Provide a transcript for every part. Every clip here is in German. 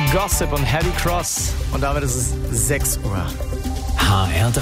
Gossip und Heavy Cross. Und damit ist es 6 Uhr. HR3.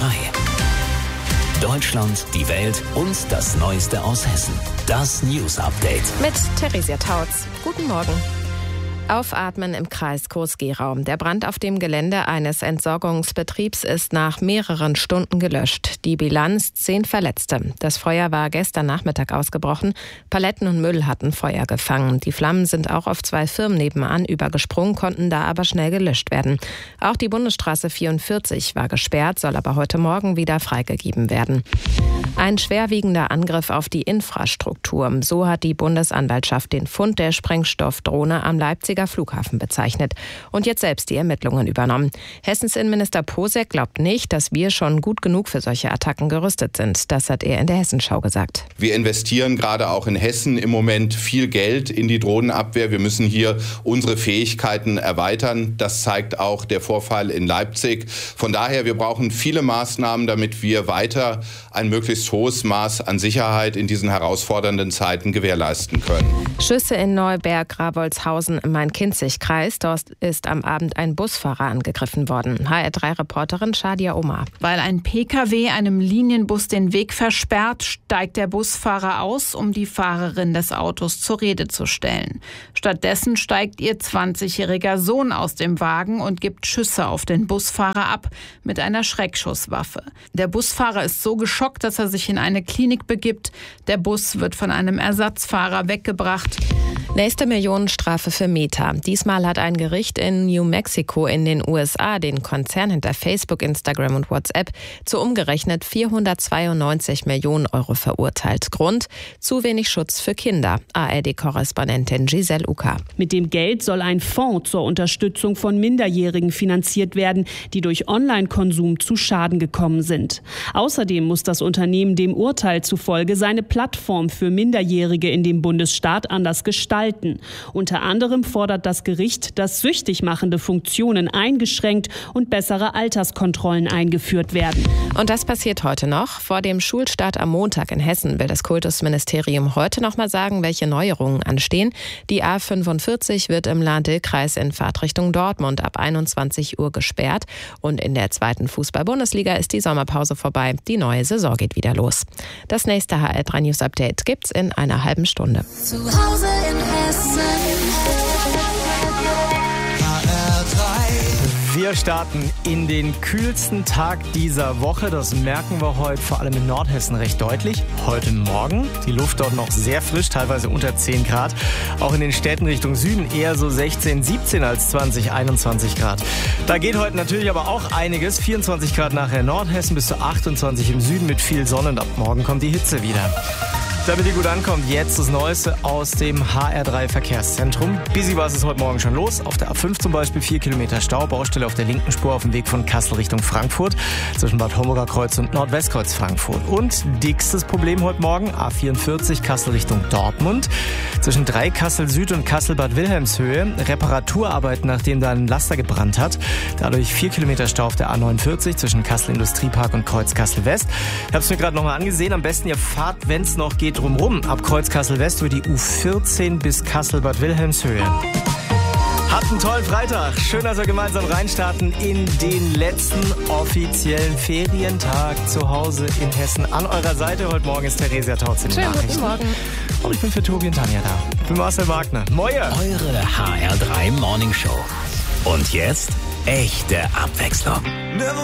Deutschland, die Welt und das Neueste aus Hessen. Das News Update. Mit Theresia Tautz. Guten Morgen. Aufatmen im Kreis Coesgeraum. Der Brand auf dem Gelände eines Entsorgungsbetriebs ist nach mehreren Stunden gelöscht. Die Bilanz 10 Verletzte. Das Feuer war gestern Nachmittag ausgebrochen. Paletten und Müll hatten Feuer gefangen. Die Flammen sind auch auf 2 Firmen nebenan übergesprungen, konnten da aber schnell gelöscht werden. Auch die Bundesstraße 44 war gesperrt, soll aber heute Morgen wieder freigegeben werden. Ein schwerwiegender Angriff auf die Infrastruktur. So hat die Bundesanwaltschaft den Fund der Sprengstoffdrohne am Leipziger Flughafen bezeichnet und jetzt selbst die Ermittlungen übernommen. Hessens Innenminister Posek glaubt nicht, dass wir schon gut genug für solche Attacken gerüstet sind. Das hat er in der Hessenschau gesagt. Wir investieren gerade auch in Hessen im Moment viel Geld in die Drohnenabwehr. Wir müssen hier unsere Fähigkeiten erweitern. Das zeigt auch der Vorfall in Leipzig. Von daher, wir brauchen viele Maßnahmen, damit wir weiter ein möglichst hohes Maß an Sicherheit in diesen herausfordernden Zeiten gewährleisten können. Schüsse in Neuberg-Rabolzhausen im Main-Kinzig-Kreis. Dort ist am Abend ein Busfahrer angegriffen worden. HR3-Reporterin Shadia Omar. Weil ein Pkw einem Linienbus den Weg versperrt, steigt der Busfahrer aus, um die Fahrerin des Autos zur Rede zu stellen. Stattdessen steigt ihr 20-jähriger Sohn aus dem Wagen und gibt Schüsse auf den Busfahrer ab mit einer Schreckschusswaffe. Der Busfahrer ist so geschockt, dass er sich in eine Klinik begibt. Der Bus wird von einem Ersatzfahrer weggebracht. Nächste Millionenstrafe für Meta. Diesmal hat ein Gericht in New Mexico in den USA den Konzern hinter Facebook, Instagram und WhatsApp zu umgerechnet 492 Millionen Euro verurteilt. Grund: zu wenig Schutz für Kinder. ARD-Korrespondentin Giselle Uka. Mit dem Geld soll ein Fonds zur Unterstützung von Minderjährigen finanziert werden, die durch Online-Konsum zu Schaden gekommen sind. Außerdem muss das Unternehmen dem Urteil zufolge seine Plattform für Minderjährige in dem Bundesstaat anders gestalten. Unter anderem fordert das Gericht, dass süchtig machende Funktionen eingeschränkt und bessere Alterskontrollen eingeführt werden. Und das passiert heute noch. Vor dem Schulstart am Montag in Hessen will das Kultusministerium heute noch mal sagen, welche Neuerungen anstehen. Die A45 wird im Lahn-Dill-Kreis in Fahrtrichtung Dortmund ab 21 Uhr gesperrt. Und in der 2. Fußball-Bundesliga ist die Sommerpause vorbei. Die neue Saison geht wieder los. Das nächste HR3 News Update gibt's in einer halben Stunde. Zu Hause in Hessen. Wir starten in den kühlsten Tag dieser Woche. Das merken wir heute vor allem in Nordhessen recht deutlich. Heute Morgen die Luft dort noch sehr frisch, teilweise unter 10 Grad. Auch in den Städten Richtung Süden eher so 16, 17 als 20, 21 Grad. Da geht heute natürlich aber auch einiges. 24 Grad nachher in Nordhessen, bis zu 28 im Süden mit viel Sonne. Und ab morgen kommt die Hitze wieder. Damit ihr gut ankommt, jetzt das Neueste aus dem HR3 Verkehrszentrum. Busy war es heute Morgen schon los. Auf der A5 zum Beispiel 4 Kilometer Stau, Baustelle auf der linken Spur auf dem Weg von Kassel Richtung Frankfurt, zwischen Bad Homburger Kreuz und Nordwestkreuz Frankfurt. Und dickstes Problem heute Morgen, A44 Kassel Richtung Dortmund, zwischen Kassel Süd und Kassel-Bad Wilhelmshöhe. Reparaturarbeiten, nachdem da ein Laster gebrannt hat. Dadurch 4 Kilometer Stau auf der A49 zwischen Kassel Industriepark und Kreuz Kassel West. Ich habe es mir gerade nochmal angesehen. Am besten ihr fahrt, wenn es noch geht, drumrum. Ab Kreuz Kassel West über die U14 bis Kassel-Bad Wilhelmshöhe. Habt einen tollen Freitag. Schön, dass wir gemeinsam reinstarten in den letzten offiziellen Ferientag zu Hause in Hessen. An eurer Seite heute Morgen ist Theresia Tautz in den Nachrichten. Guten Morgen. Und ich bin für Tobi und Tanja da. Ich bin Marcel Wagner. Moje! Eure HR3 Morning Show. Und jetzt echte Abwechslung. Never